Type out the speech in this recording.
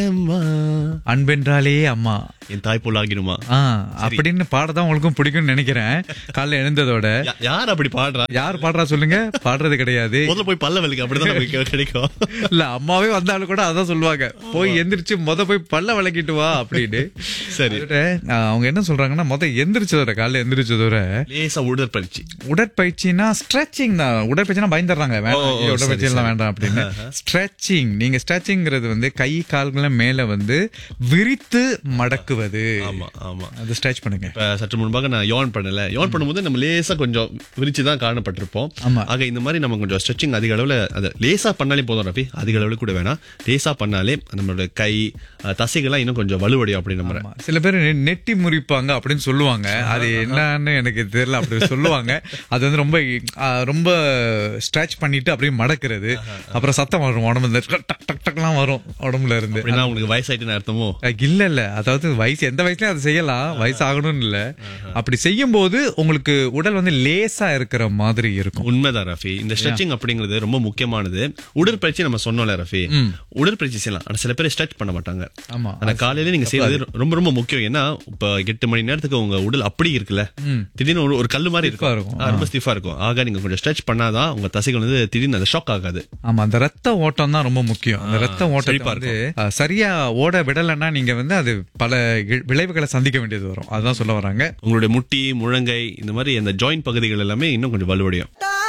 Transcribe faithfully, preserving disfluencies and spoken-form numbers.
அன்பென்றாலே அம்மா என் தாய் போல் ஆகிடுமா ஆ அப்படின்னு பாடதான் உங்களுக்கும் பிடிக்கும்னு நினைக்கிறேன். காலைல எழுந்ததோட யா- யார் அப்படி பாடுறா? யார் பாடுறா சொல்லுங்க? பாடுறது கிடையாது. முதல்ல போய் பல்ல வலிக்கு அப்படிதான் நமக்கு கிடைக்கும். இல்ல அம்மாவே வந்தாலும் கூட அதான் சொல்லுவாங்க, போய் எந்திரிச்சு மொத போய் பல்ல விளக்கிட்டு வா அப்படின்னு. சரி, அதோட, ஆ, அவங்க என்ன சொல்றாங்கன்னா மொத எந்திரிச்சதோட காலைல எந்திரிச்சதோட லேசா உடற்பயிற்சி. உடற்பயிற்சினா ஸ்ட்ரெச்சிங் தான். உடற்பயிற்சினா பயந்துடுறாங்க, வேண்டாம் ஓ, ஐயோ, சரி, உடற்பயிற்சி எல்லாம் சரி. வேண்டாம் அப்படின்னு. ஸ்ட்ரெச்சிங், நீங்க ஸ்ட்ரெச்சிங்கிறது வந்து கை கால்களை மேல வந்து விரித்து மடக்குவது. ஆமா ஆமா. அது ஸ்ட்ரெச் பண்ணுங்க. இப்ப சற்று முன்பாக நான் யோன் பண்ணல. யோன் பண்ணும்போது நம்ம லேசா கொஞ்சம் விரிச்சு தான் காணப்பட்டிருப்போம். ஆமா. ஆக இந்த மாதிரி நம்ம கொஞ்சம் ஸ்ட்ரெச்சிங் அதிக அளவுல அது லேசா பண்ணாலே போதும் ரஃபி. அதிக அளவுல கூட வேணாம், லேசா பண்ணாலே நம்மளோட கை அஹ், தசைகள்லாம் இன்னும் கொஞ்சம் வலுவடையும் அப்படின்னு நம்புறேன். ஆமா. சில பேர் நெ- நெட்டி முறிப்பாங்க அப்படின்னு சொல்லுவாங்க. அது என்னன்னு எனக்கு தெரியல, அப்படி சொல்லுவாங்க. அது வந்து ரொம்ப ஆ, ரொம்ப ஸ்ட்ரெச் பண்ணிட்டு அப்படியே மடக்கிறது. அப்புறம் சத்தம் வரும் உடம்புல, டக் டக் டக் டக்லாம் வரும் உடம்புல இருந்து. அப்படின்னா உங்களுக்கு வயசாயிட்டுன்னு அர்த்தமோ? அஹ் இல்ல இல்ல, அதாவது வயசு எந்த வயசுலயும் அதை செய்யலாம், வயசு ஆகணும்னு இல்ல. அப்படி செய்யும் போது உங்களுக்கு உடல் வந்து லேசா இருக்கிற மாதிரி இருக்கும். உண்மைதான் ரஃபி. இந்த ஸ்ட்ரெச்சிங் அப்படிங்கிறது ரொம்ப முக்கியமானது. உடற்பயிற்சி நம்ம சொன்னோம்ல ரஃபி, உடற்பயிற்சி செய்யலாம். ஆனா சில பேர் ஸ்ட்ரெச் பண்ண மாட்டாங்க. ஆமா. ஆனா காலையில நீங்க செய்வது ரொம்ப ரொம்ப முக்கியம். ஏன்னா இப்ப எட்டு மணி நேரத்துக்கு உங்க உடல் அப்படி இருக்குல்ல, திடீர்னு ஒரு- ஒரு கல்லு மாதிரி Stiff-ஆ இருக்கும், இருக்கும். ஆ, ரொம்ப ஸ்டிஃபா இருக்கும். ஆக நீங்க கொஞ்சம் ஸ்ட்ரெச் பண்ணாதான் உங்க தசைகள் வந்து திடீர்னு அந்த ஷாக் ஆகாது. ஆமா, அந்த ரத்த ஓட்டம் தான் ரொம்ப முக்கியம். அந்த ரத்த ஓட்டத்தை செழிப்பா வந்து அஹ், சரியா ஓட விடலைன்னா நீங்க வந்து அது பல இ- விளைவுகளை சந்திக்க வேண்டியது வரும். அதுதான் சொல்ல வராங்க. உங்களுடைய முட்டி, முழங்கை, இந்த மாதிரி அந்த ஜாயிண்ட் பகுதிகள் எல்லாமே இன்னும் கொஞ்சம் வலுவடையும்.